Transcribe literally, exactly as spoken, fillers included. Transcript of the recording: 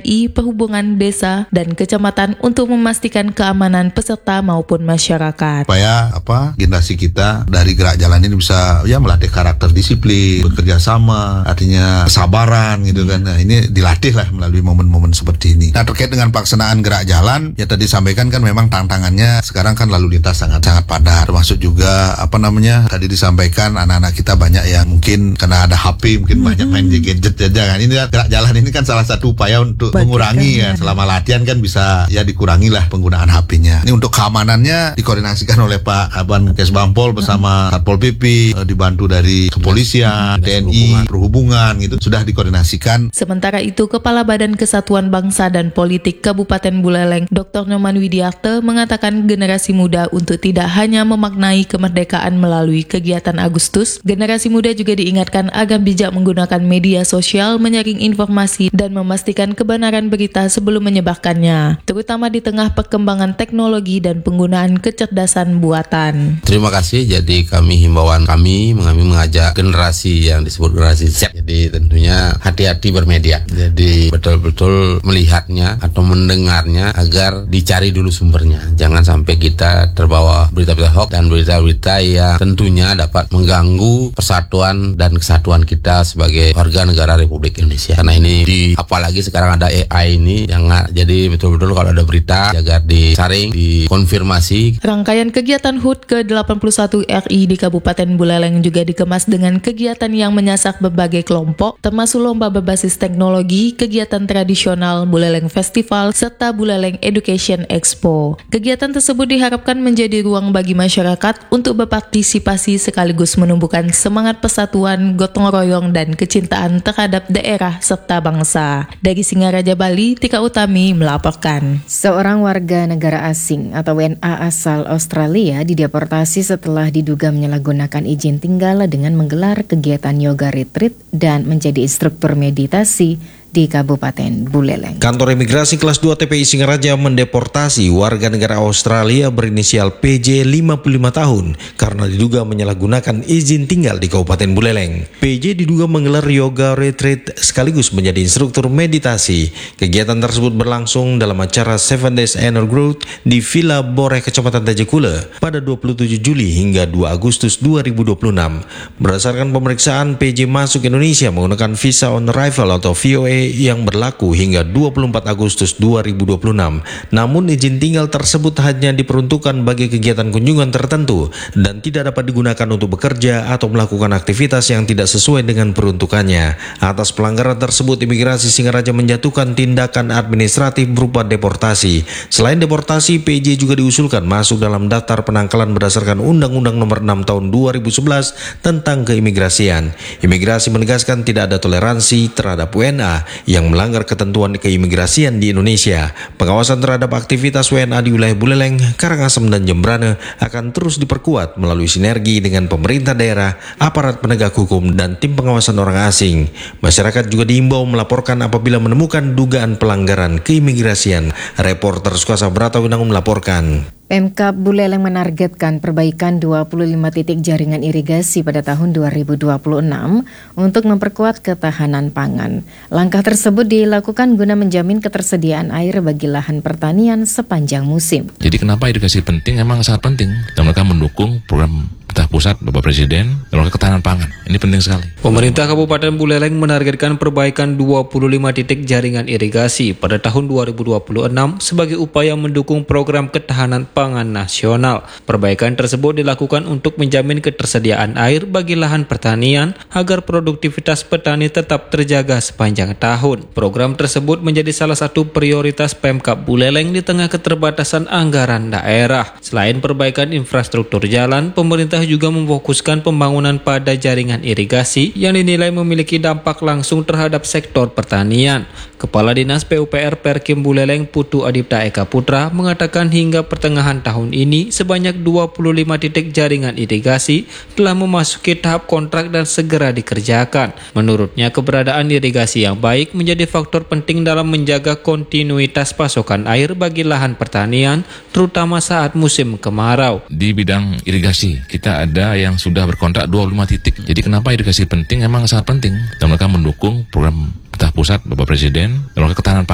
Perhubungan Desa dan Kecamatan untuk memastikan keamanan peserta maupun masyarakat. Supaya apa generasi kita dari gerak jalan ini bisa ya melatih karakter disiplin, bekerja sama, artinya kesabaran gitu kan. Nah, ini dilatih lah melalui momen-momen seperti ini. Nah, terkait dengan pelaksanaan gerak jalan, ya tadi sampaikan kan memang tantangannya sekarang kan lalu lintas sangat-sangat padat. Termasuk juga apa namanya tadi disampaikan anak-anak kita banyak yang mungkin karena ada H P mungkin mm-hmm. banyak main gadget aja kan. Ini gerak jalan ini kan salah satu upaya untuk Bagikan mengurangi ya. Selama latihan kan bisa ya dikurangi lah penggunaan H P-nya. Ini untuk keamanannya dikoordinasikan oleh Pak Kaban Kesbangpol bersama Satpol P P, dibantu dari kepolisian, T N I, perhubungan gitu sudah dikoordinasikan. Sementara itu Kepala Badan Kesatuan Bangsa dan Politik Kabupaten Buleleng, Doktor Nyoman Widiarte mengatakan generasi muda untuk tidak hanya memaknai kemerdekaan melalui kegiatan Agustus, generasi muda juga diingatkan agar bijak menggunakan media sosial, menyaring informasi dan memastikan kebenaran berita sebelum menyebarkannya, terutama di tengah perkembangan teknologi dan penggunaan kecerdasan buatan. Terima kasih. Jadi kami himbauan kami, kami mengajak generasi yang disebut generasi Z. Jadi tentunya hati-hati bermedia. Jadi betul-betul melihatnya atau mendengarnya agar dicari dulu sumbernya. Jangan sampai kita terbawa berita-berita hoax dan berita-berita yang tentunya dapat mengganggu persatuan dan kesatuan kita sebagai warga negara Republik Indonesia. Karena ini di apalagi sekarang ada A I ini, jangan jadi betul-betul kalau ada berita agar disaring, dikonfirmasi. Rangkaian kegiatan H U T ke delapan puluh satu R I di Kabupaten Buleleng juga dikemas dengan kegiatan yang menyasar berbagai kelompok, termasuk lomba berbasis teknologi, kegiatan tradisional, Buleleng Festival, serta Buleleng Education Expo. Kegiatan tersebut diharapkan menjadi ruang bagi masyarakat untuk berpartisipasi sekaligus menumbuhkan semangat persatuan, gotong royong, dan kecintaan terhadap daerah serta bangsa. Dari Singaraja, Bali, Tika Utami melaporkan. Seorang warga negara asing atau W N A asal Australia dideportasi setelah diduga menyalahgunakan izin tinggal dengan menggelar kegiatan yoga retreat dan menjadi instruktur meditasi di Kabupaten Buleleng. Kantor Imigrasi Kelas dua T P I Singaraja mendeportasi warga negara Australia berinisial P J lima puluh lima tahun karena diduga menyalahgunakan izin tinggal di Kabupaten Buleleng. P J diduga menggelar yoga retreat sekaligus menjadi instruktur meditasi. Kegiatan tersebut berlangsung dalam acara Seven Days Inner Growth di Villa Boreh, Kecamatan Tajekule pada dua puluh tujuh Juli hingga dua Agustus dua ribu dua puluh enam. Berdasarkan pemeriksaan, P J masuk Indonesia menggunakan visa on arrival atau V O A yang berlaku hingga dua puluh empat Agustus dua ribu dua puluh enam. Namun izin tinggal tersebut hanya diperuntukkan bagi kegiatan kunjungan tertentu dan tidak dapat digunakan untuk bekerja atau melakukan aktivitas yang tidak sesuai dengan peruntukannya. Atas pelanggaran tersebut, Imigrasi Singaraja menjatuhkan tindakan administratif berupa deportasi. Selain deportasi, P J juga diusulkan masuk dalam daftar penangkalan berdasarkan Undang-Undang Nomor enam Tahun dua ribu sebelas tentang keimigrasian. Imigrasi menegaskan tidak ada toleransi terhadap W N A yang melanggar ketentuan keimigrasian di Indonesia. Pengawasan terhadap aktivitas W N A di wilayah Buleleng, Karangasem, dan Jembrana akan terus diperkuat melalui sinergi dengan pemerintah daerah, aparat penegak hukum, dan tim pengawasan orang asing. Masyarakat juga diimbau melaporkan apabila menemukan dugaan pelanggaran keimigrasian. Reporter Sukuasa Bratawinangun melaporkan. Pemkab Buleleng menargetkan perbaikan dua puluh lima titik jaringan irigasi pada tahun dua ribu dua puluh enam untuk memperkuat ketahanan pangan. Langkah tersebut dilakukan guna menjamin ketersediaan air bagi lahan pertanian sepanjang musim. Jadi kenapa irigasi penting? Memang sangat penting dan mereka mendukung program pemerintah pusat, Bapak Presiden, dalam ketahanan pangan. Ini penting sekali. Pemerintah Kabupaten Buleleng menargetkan perbaikan dua puluh lima titik jaringan irigasi pada tahun dua ribu dua puluh enam sebagai upaya mendukung program ketahanan pangan nasional. Perbaikan tersebut dilakukan untuk menjamin ketersediaan air bagi lahan pertanian agar produktivitas petani tetap terjaga sepanjang tahun. Program tersebut menjadi salah satu prioritas Pemkab Buleleng di tengah keterbatasan anggaran daerah. Selain perbaikan infrastruktur jalan, pemerintah juga memfokuskan pembangunan pada jaringan irigasi yang dinilai memiliki dampak langsung terhadap sektor pertanian. Kepala Dinas P U P R Perkim Buleleng Putu Adipta Eka Putra mengatakan hingga pertengahan tahun ini sebanyak dua puluh lima titik jaringan irigasi telah memasuki tahap kontrak dan segera dikerjakan. Menurutnya, keberadaan irigasi yang baik menjadi faktor penting dalam menjaga kontinuitas pasokan air bagi lahan pertanian, terutama saat musim kemarau. Di bidang irigasi, kita ada yang sudah berkontrak dua puluh lima titik. Jadi kenapa irigasi penting? Memang sangat penting dan mereka mendukung program pemerintah pusat, Bapak Presiden, dalam ketahanan pangan.